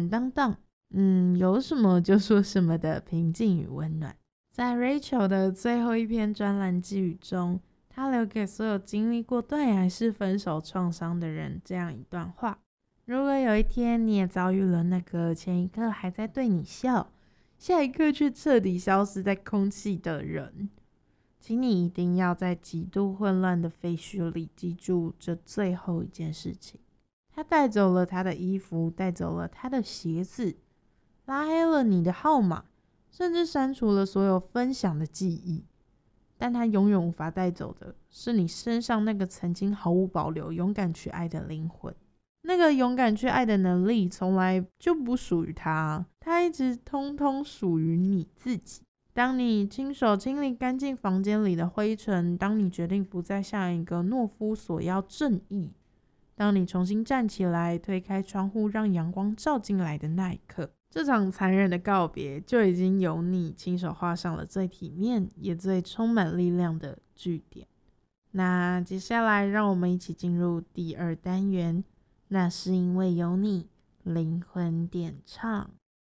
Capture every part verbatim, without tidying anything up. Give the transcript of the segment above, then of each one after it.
坦荡荡，嗯，有什么就说什么的平静与温暖。在 Rachel 的最后一篇专栏寄语中，她留给所有经历过断崖式分手创伤的人这样一段话：如果有一天你也遭遇了那个前一刻还在对你笑，下一刻却彻底消失在空气的人，请你一定要在极度混乱的废墟里记住这最后一件事情。他带走了他的衣服，带走了他的鞋子，拉黑了你的号码，甚至删除了所有分享的记忆，但他永远无法带走的是你身上那个曾经毫无保留勇敢去爱的灵魂。那个勇敢去爱的能力从来就不属于他，他一直通通属于你自己。当你亲手清理干净房间里的灰尘，当你决定不再像一个懦夫索要正义，当你重新站起来，推开窗户让阳光照进来的那一刻，这场残忍的告别就已经由你亲手画上了最体面也最充满力量的句点。那接下来让我们一起进入第二单元，那是因为有你，灵魂点唱。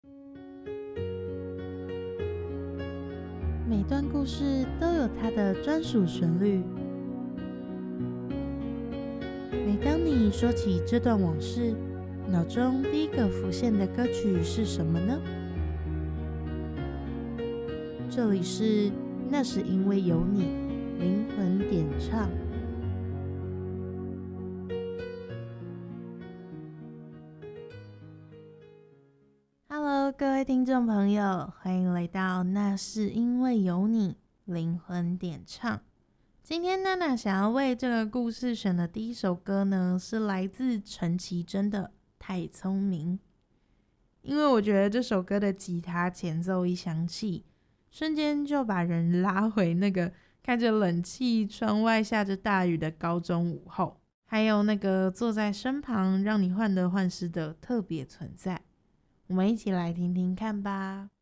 每段故事都有它的专属旋律，每当你说起这段往事，脑中第一个浮现的歌曲是什么呢？这里是那是因为有你，灵魂点唱。Hello， 各位听众朋友，欢迎来到那是因为有你，灵魂点唱。今天娜娜想要为这个故事选的第一首歌呢，是来自陈绮贞的《太聪明》。因为我觉得这首歌的吉他前奏一响起，瞬间就把人拉回那个开着冷气、窗外下着大雨的高中午后，还有那个坐在身旁让你患得患失的特别存在。我们一起来听听看吧。